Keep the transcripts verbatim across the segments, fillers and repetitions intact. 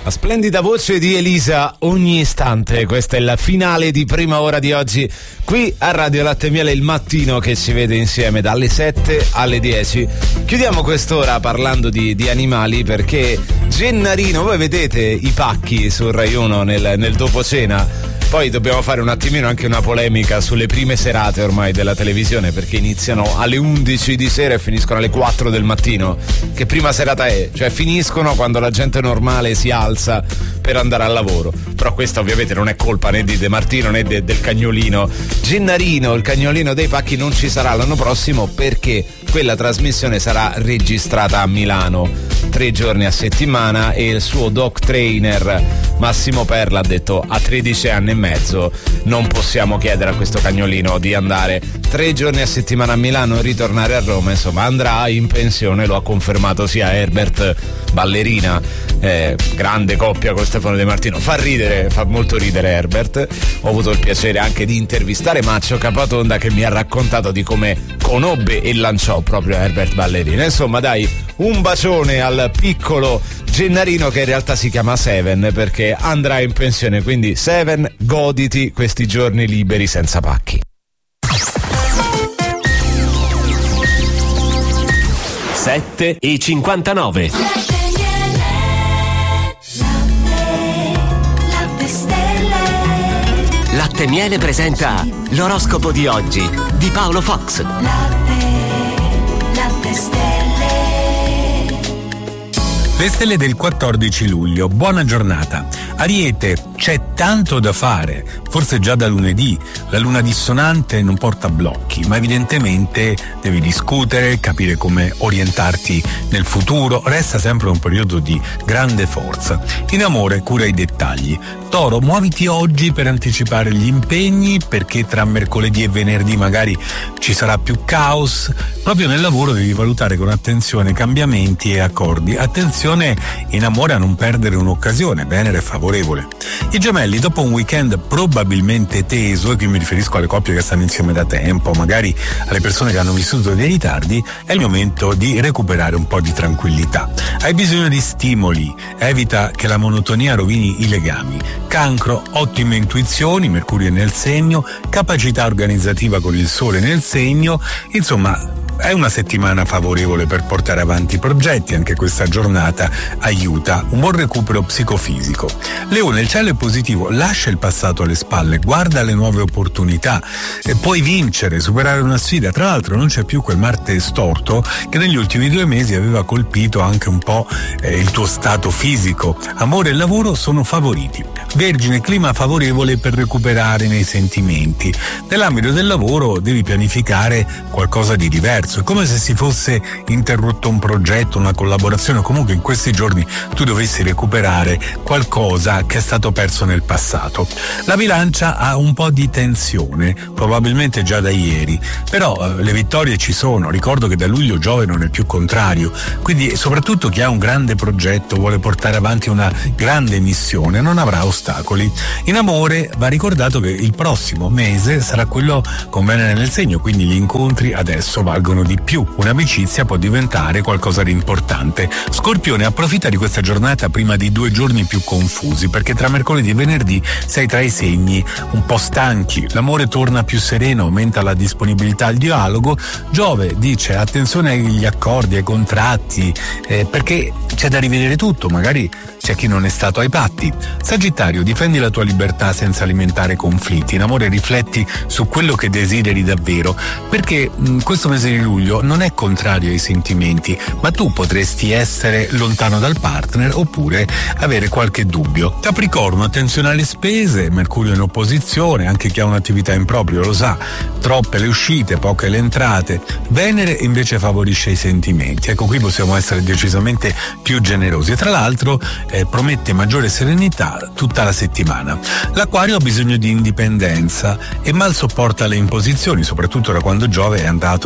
La splendida voce di Elisa ogni istante, questa è la finale di prima ora di oggi qui a Radio Latte e Miele, il mattino che ci vede insieme dalle sette alle dieci. Chiudiamo quest'ora parlando di, di animali perché Gennarino, voi vedete i pacchi su Rai uno nel, nel dopo cena. Poi dobbiamo fare un attimino anche una polemica sulle prime serate ormai della televisione, perché iniziano alle undici di sera e finiscono alle quattro del mattino. Che prima serata è? Cioè finiscono quando la gente normale si alza per andare al lavoro. Però questa ovviamente non è colpa né di De Martino né de, del cagnolino. Gennarino, il cagnolino dei pacchi, non ci sarà l'anno prossimo perché quella trasmissione sarà registrata a Milano tre giorni a settimana e il suo dog trainer Massimo Perla ha detto: a tredici anni e mezzo non possiamo chiedere a questo cagnolino di andare tre giorni a settimana a Milano e ritornare a Roma, insomma andrà in pensione, lo ha confermato sia Herbert Ballerina, eh, grande coppia con Stefano De Martino. Fa ridere, fa molto ridere Herbert. Ho avuto il piacere anche di intervistare Maccio Capatonda che mi ha raccontato di come conobbe e lanciò proprio Herbert Ballerina. Insomma dai, un bacione al piccolo Gennarino che in realtà si chiama Seven perché andrà in pensione, quindi Seven, goditi questi giorni liberi senza pacchi. sette e cinquantanove. Latte e Miele presenta l'oroscopo di oggi di Paolo Fox. Latte, latte stelle. Le stelle del quattordici luglio, buona giornata. Ariete, c'è tanto da fare, forse già da lunedì. La luna dissonante non porta blocchi, ma evidentemente devi discutere, capire come orientarti nel futuro. Resta sempre un periodo di grande forza. In amore, cura i dettagli. Toro, muoviti oggi per anticipare gli impegni, perché tra mercoledì e venerdì magari ci sarà più caos. Proprio nel lavoro devi valutare con attenzione cambiamenti e accordi. Attenzione in amore a non perdere un'occasione, Venere è favorevole. I Gemelli, dopo un weekend probabilmente teso, e qui mi riferisco alle coppie che stanno insieme da tempo, magari alle persone che hanno vissuto dei ritardi, è il momento di recuperare un po' di tranquillità. Hai bisogno di stimoli, evita che la monotonia rovini i legami. Cancro, ottime intuizioni, Mercurio è nel segno, capacità organizzativa con il Sole nel segno, insomma è una settimana favorevole per portare avanti progetti, anche questa giornata aiuta, un buon recupero psicofisico. Leone, il cielo è positivo, lascia il passato alle spalle, guarda le nuove opportunità, e puoi vincere, superare una sfida. Tra l'altro non c'è più quel Marte storto che negli ultimi due mesi aveva colpito anche un po' eh, il tuo stato fisico. Amore e lavoro sono favoriti. Vergine, clima favorevole per recuperare nei sentimenti. Nell'ambito del lavoro devi pianificare qualcosa di diverso. È come se si fosse interrotto un progetto, una collaborazione, comunque in questi giorni tu dovessi recuperare qualcosa che è stato perso nel passato. La bilancia ha un po' di tensione, probabilmente già da ieri, però eh, le vittorie ci sono. Ricordo che da luglio Giove non è più contrario, quindi soprattutto chi ha un grande progetto, vuole portare avanti una grande missione, non avrà ostacoli. In amore va ricordato che il prossimo mese sarà quello con Venere nel segno, quindi gli incontri adesso valgono di più, un'amicizia può diventare qualcosa di importante. Scorpione, approfitta di questa giornata prima di due giorni più confusi, perché tra mercoledì e venerdì sei tra i segni un po' stanchi, l'amore torna più sereno, aumenta la disponibilità al dialogo. Giove dice attenzione agli accordi, ai contratti, eh, perché c'è da rivedere tutto, magari c'è chi non è stato ai patti. Sagittario, difendi la tua libertà senza alimentare conflitti. In amore rifletti su quello che desideri davvero, perché mh, questo mese di luglio non è contrario ai sentimenti, ma tu potresti essere lontano dal partner oppure avere qualche dubbio. Capricorno, attenzione alle spese, Mercurio in opposizione, anche chi ha un'attività in proprio lo sa, troppe le uscite, poche le entrate. Venere invece favorisce i sentimenti, ecco qui possiamo essere decisamente più generosi e tra l'altro eh, promette maggiore serenità tutta la settimana. L'Acquario ha bisogno di indipendenza e mal sopporta le imposizioni, soprattutto da quando Giove è andato in opposizione.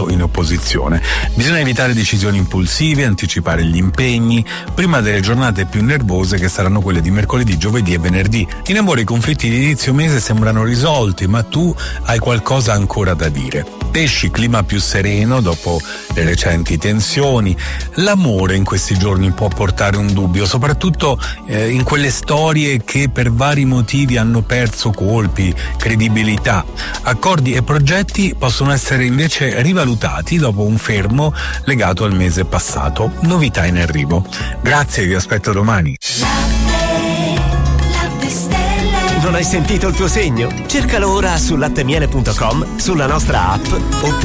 disposizione. Bisogna evitare decisioni impulsive, anticipare gli impegni prima delle giornate più nervose che saranno quelle di mercoledì, giovedì e venerdì. In amore i conflitti di inizio mese sembrano risolti, ma tu hai qualcosa ancora da dire. Pesci, clima più sereno dopo le recenti tensioni. L'amore in questi giorni può portare un dubbio, soprattutto eh, in quelle storie che per vari motivi hanno perso colpi, credibilità. Accordi e progetti possono essere invece rivalutati dopo un fermo legato al mese passato. Novità in arrivo. Grazie, vi aspetto domani. Non hai sentito il tuo segno? Cercalo ora su lattemiele punto com, sulla nostra app oppure